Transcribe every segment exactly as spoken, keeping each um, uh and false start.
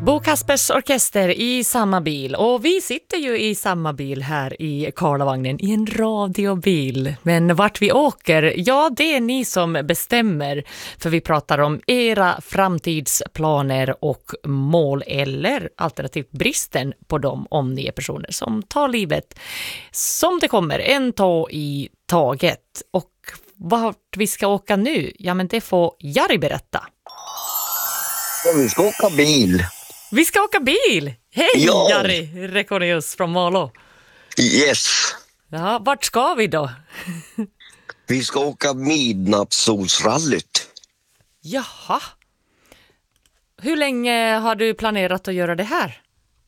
Bo Kaspers orkester i samma bil, och vi sitter ju i samma bil här i Karlavagnen i en radiobil. Men vart vi åker, ja det är ni som bestämmer, för vi pratar om era framtidsplaner och mål, eller alternativt bristen på dem om ni är personer som tar livet som det kommer, en tå i taget. Och vart vi ska åka nu, ja men det får Jari berätta. Ja, vi ska åka bil. Vi ska åka bil! Hej Ja. Jari Rekonius från Malå. Yes. Ja, vart ska vi då? Vi ska åka midnattssolsrallyt. Jaha. Hur länge har du planerat att göra det här?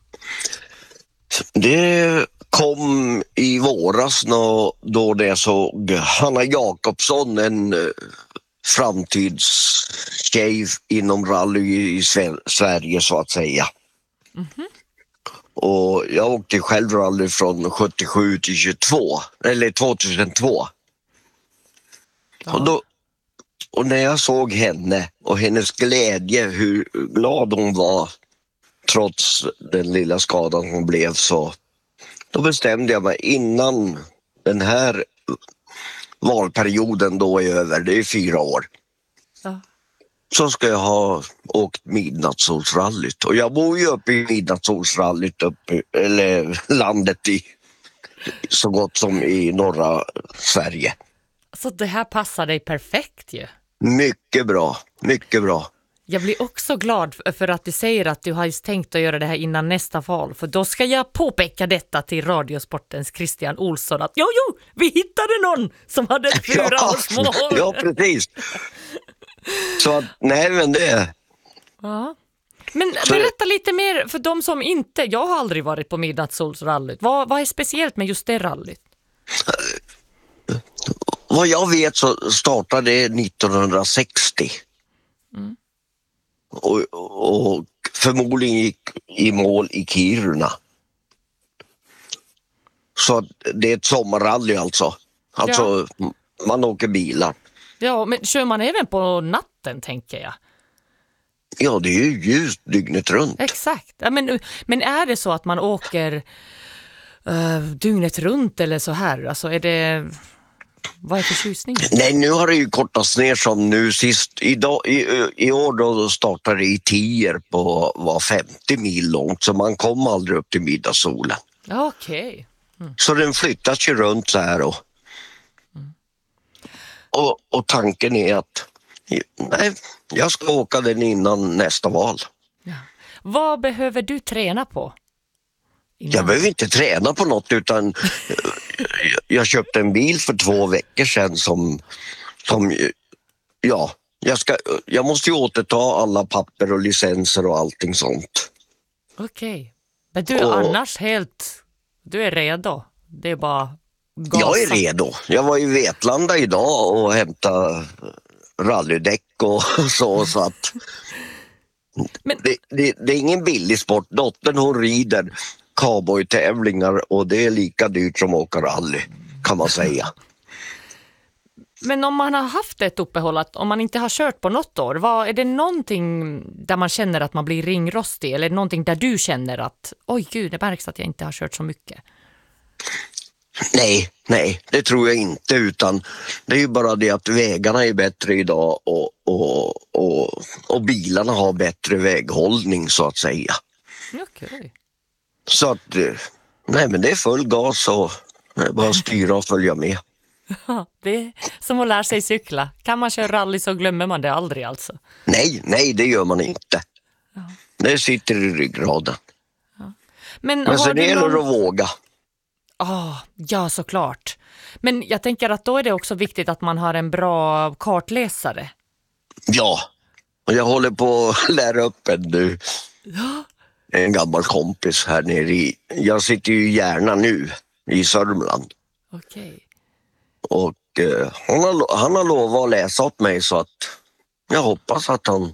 Det kom i våras nå- då det såg Hanna Jakobsson, en eh, framtidstjej inom rally i Sve- Sverige så att säga. Mhm. Och jag åkte själv rally från sjuttiosju till tjugotvå, eller tvåtusentvå. Ja. Och, då, och när jag såg henne och hennes glädje, hur glad hon var trots den lilla skadan hon blev, så då bestämde jag mig innan den här valperioden då är över, det är fyra år, Ja. så ska jag ha åkt midnattssolsrallyt. Och jag bor ju uppe i midnattssolsrallyt, uppe, eller landet i så gott som i norra Sverige. Så det här passar dig perfekt ju. Mycket bra, mycket bra. Jag blir också glad för att du säger att du har tänkt att göra det här innan nästa val. För då ska jag påpeka detta till Radiosportens Christian Olsson att jo, jo, vi hittade någon som hade ett fyraårsmål. Ja, precis. Så att, nej men det... Ja. Men Så- berätta lite mer för de som inte, jag har aldrig varit på midnattssolsrallyt. Vad, vad är speciellt med just det rallyt? Vad jag vet så startade det nittonhundrasextio. Mm. Och, och förmodligen gick i mål i Kiruna. Så att det är ett sommarrally alltså. Alltså man åker bilar. Ja, men kör man även på natten tänker jag? Ja, det är ju ljust dygnet runt. Exakt. Ja, men, men är det så att man åker uh, dygnet runt eller så här? Alltså är det... Vad är förtjusningen? Nej, nu har det ju kortats ner som nu sist. Idag, i, i år då startade det i Tier på var femtio mil långt, så man kom aldrig upp till middagssolen. Okej. Så den flyttas ju runt så här och, och, och tanken är att nej, jag ska åka den innan nästa val. Ja. Vad behöver du träna på? Innan? Jag behöver inte träna på något, utan eh, jag köpte en bil för två veckor sedan som, som ja, jag, ska, jag måste ju återta alla papper och licenser och allting sånt. Okej. Men du är Och- annars helt... Du är redo. Det är bara gasa. Jag är redo. Jag var i Vetlanda idag och hämtade rallydäck och så, så att Men- det, det, det är ingen billig sport. Dottern hon rider cowboytävlingar och det är lika dyrt som att åka rally, kan man säga. Men om man har haft ett uppehåll, att om man inte har kört på något år, vad, är det någonting där man känner att man blir ringrostig? Eller någonting där du känner att, oj gud, det märks att jag inte har kört så mycket? Nej, nej, det tror jag inte, utan det är ju bara det att vägarna är bättre idag och, och, och, och bilarna har bättre väghållning så att säga. Okej. Så att, eh, nej men det är full gas och det är bara att styra och följa med. Ja, det är som att lära sig cykla. Kan man köra rally så glömmer man det aldrig alltså. Nej, nej det gör man inte. Det sitter i ryggraden. Men, Men har sen du gäller det någon... att våga. Ah, ja, såklart. Men jag tänker att då är det också viktigt att man har en bra kartläsare. Ja, och jag håller på att lära upp en nu. Ja. En gammal kompis här nere i, jag sitter ju i Järna nu i Sörmland. Okej. Och eh, han, har, lo- han har lovat att läsa åt mig, så att jag hoppas att han,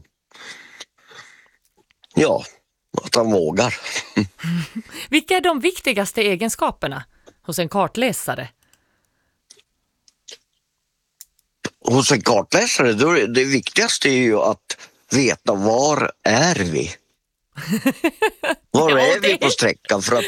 ja, att han vågar. Vilka är de viktigaste egenskaperna hos en kartläsare? Hos en kartläsare, då är det viktigaste är ju att veta var är vi. Var Ja, är det- vi på sträckan? För att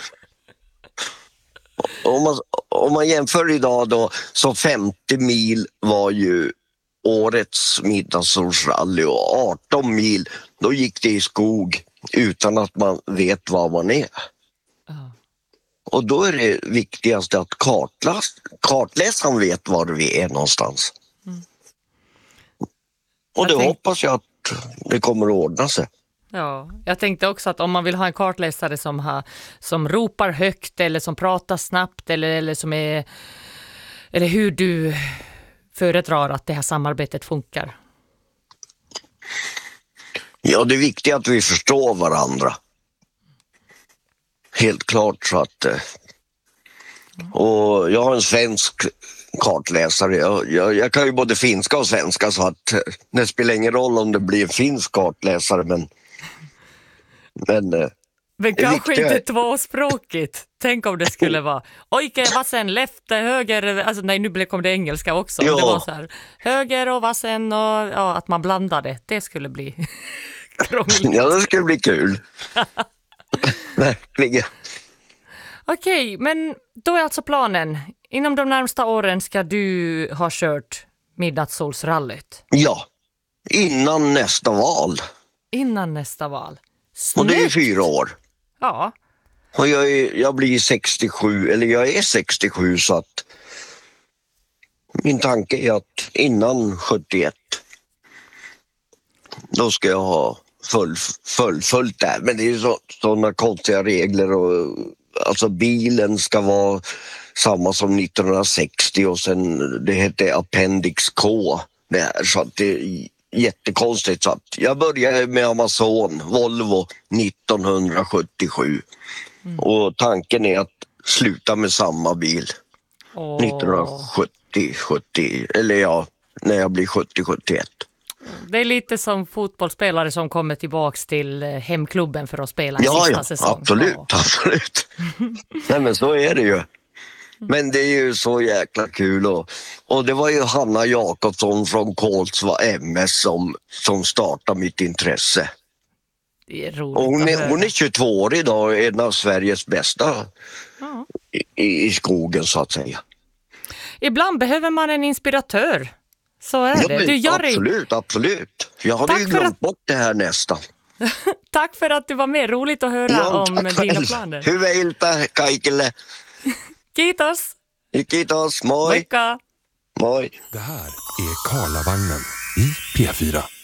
om man, om man jämför idag då, så femtio mil var ju årets midnattssolsrally och arton mil, då gick det i skog utan att man vet var man är. Ja. Och då är det viktigaste att kartläs, kartläsaren vet var vi är någonstans. Mm. Och Jag det tänk- hoppas jag att det kommer att ordna sig. Ja, jag tänkte också att om man vill ha en kartläsare som, har, som ropar högt eller som pratar snabbt eller, eller som är eller hur du föredrar att det här samarbetet funkar. Ja, det är viktigt att vi förstår varandra. Helt klart så att... eh, Och jag har en svensk kartläsare. Jag, jag, jag kan ju både finska och svenska så att eh, det spelar ingen roll om det blir en finsk kartläsare, men... Men... eh, Men Det kanske viktiga är- inte tvåspråkigt. Tänk om det skulle vara ojke, vassen, lefte, höger, alltså nej nu kom det engelska också. Ja. Det var så här, höger och vassen och ja, att man blandade. Det skulle bli krångligt. Ja, det ska bli kul. Verkligen. Okej, men då är alltså planen. Inom de närmsta åren ska du ha kört midnattssolsrallyt. Ja, innan nästa val. Innan nästa val. Och det är Snyggt. fyra år. Ja, Och jag, är, jag blir sextiosju, eller jag är sextiosju, så att min tanke är att innan sjuttioett då ska jag ha full, fullföljt där. Men det är ju så, sådana konstiga regler och alltså bilen ska vara samma som nittonhundrasextio och sen det hette Appendix K det här, så att det är jättekonstigt. Så att jag började med Amazon Volvo nittonhundrasjuttiosju och tanken är att sluta med samma bil och nittonhundrasjuttio sjuttio, eller ja, när jag blir sjuttio sjuttioett. det är lite som fotbollsspelare som kommer tillbaks till eh, hemklubben för att spela en Ja, sista ja, säsong. absolut, Ja. absolut. Nej, men så är det ju. Men det är ju så jäkla kul. Och, och det var ju Hanna Jakobsson från Kolsva M S som, som startade mitt intresse. Det är roligt Och hon, att är, höra. hon är tjugotvå år idag och är en av Sveriges bästa Ja. i, i skogen, så att säga. Ibland behöver man en inspiratör. Så är Ja, det. men Du, Jari, absolut, absolut. Jag hade Tack ju för glömt att- bort det här nästan. tack för att du var med. Roligt att höra Ja, om tack dina själv. planer. Hyvää iltaa kaikille. Kiitos. Kiitos, moi. Moikka. Moi. Det här är Karlavagnen i P fyra.